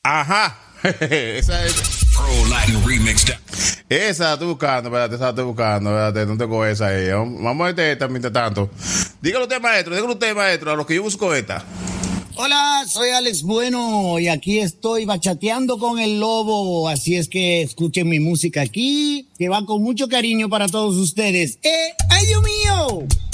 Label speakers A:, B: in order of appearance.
A: Ajá. Esa es.
B: Pro Latin Remix.
A: Esa estoy buscando, espérate, no tengo esa ahí. Vamos a meter esta mientras tanto. Dígalo usted, maestro, a los que yo busco esta.
C: Hola, soy Alex Bueno y aquí estoy bachateando con el lobo, así es que escuchen mi música aquí, que va con mucho cariño para todos ustedes. ¡Ay, Dios mío!